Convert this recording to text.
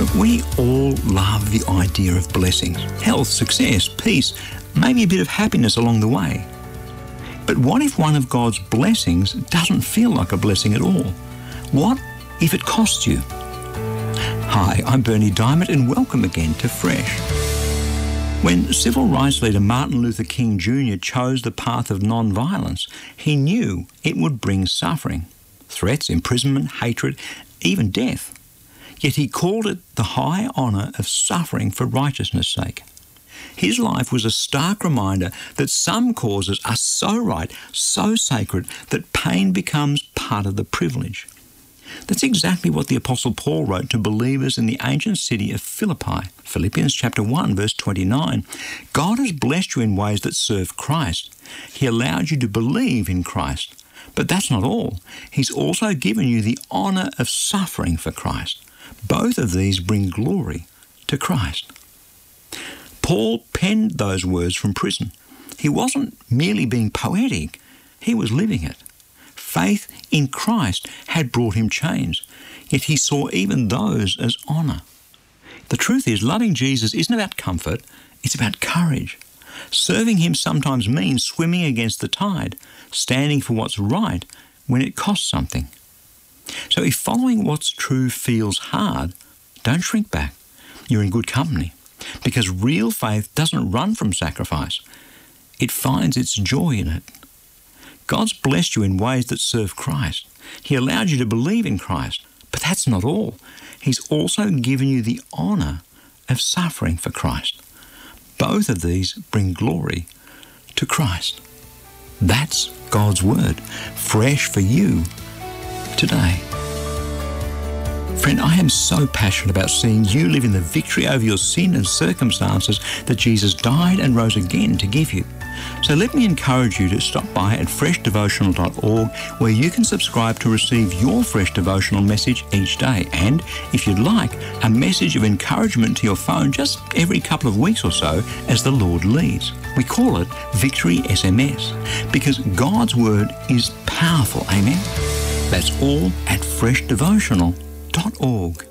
But we all love the idea of blessings, health, success, peace, maybe a bit of happiness along the way. But what if one of God's blessings doesn't feel like a blessing at all? What if it costs you? Hi, I'm Berni Dymet and welcome again to Fresh. When civil rights leader Martin Luther King Jr. chose the path of non-violence, he knew it would bring suffering, threats, imprisonment, hatred, even death. Yet he called it the high honour of suffering for righteousness' sake. His life was a stark reminder that some causes are so right, so sacred, that pain becomes part of the privilege. That's exactly what the Apostle Paul wrote to believers in the ancient city of Philippi. Philippians chapter 1, verse 29. God has blessed you in ways that serve Christ. He allowed you to believe in Christ. But that's not all. He's also given you the honour of suffering for Christ. Both of these bring glory to Christ. Paul penned those words from prison. He wasn't merely being poetic, he was living it. Faith in Christ had brought him change, yet he saw even those as honour. The truth is, loving Jesus isn't about comfort, it's about courage. Serving him sometimes means swimming against the tide, standing for what's right when it costs something. So if following what's true feels hard, don't shrink back. You're in good company, because real faith doesn't run from sacrifice. It finds its joy in it. God's blessed you in ways that serve Christ. He allowed you to believe in Christ. But that's not all. He's also given you the honour of suffering for Christ. Both of these bring glory to Christ. That's God's word, fresh for you today. Friend, I am so passionate about seeing you live in the victory over your sin and circumstances that Jesus died and rose again to give you. So let me encourage you to stop by at freshdevotional.org, where you can subscribe to receive your Fresh Devotional message each day. And if you'd like, a message of encouragement to your phone just every couple of weeks or so as the Lord leads. We call it Victory SMS, because God's word is powerful. Amen? That's all at freshdevotional.org.